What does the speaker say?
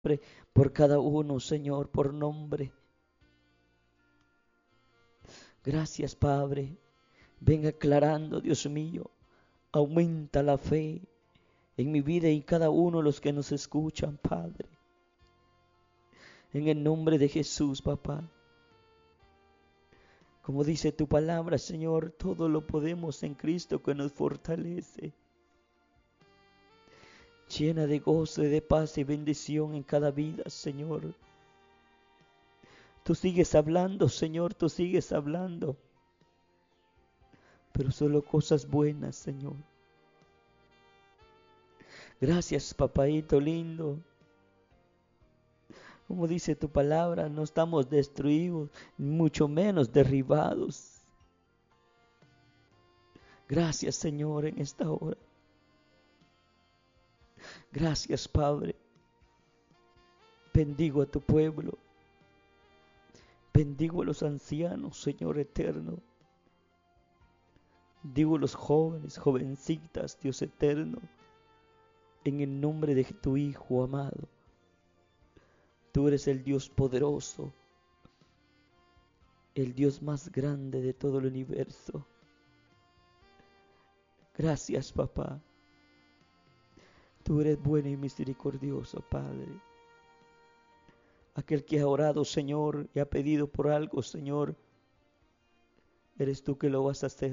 por cada uno, Señor, por nombre. Gracias, Padre. Ven aclarando, Dios mío. Aumenta la fe en mi vida y cada uno de los que nos escuchan, Padre. En el nombre de Jesús, papá. Como dice tu palabra, Señor, todo lo podemos en Cristo que nos fortalece. Llena de gozo, de paz y bendición en cada vida, Señor. Tú sigues hablando, Señor, tú sigues hablando. Pero solo cosas buenas, Señor. Gracias, papaito lindo. Como dice tu palabra, no estamos destruidos, mucho menos derribados. Gracias, Señor, en esta hora. Gracias, Padre. Bendigo a tu pueblo. Bendigo a los ancianos, Señor eterno. Bendigo a los jóvenes, jovencitas, Dios eterno. En el nombre de tu Hijo amado. Tú eres el Dios poderoso. El Dios más grande de todo el universo. Gracias, papá. Tú eres bueno y misericordioso, Padre. Aquel que ha orado, Señor, y ha pedido por algo, Señor, eres tú que lo vas a hacer.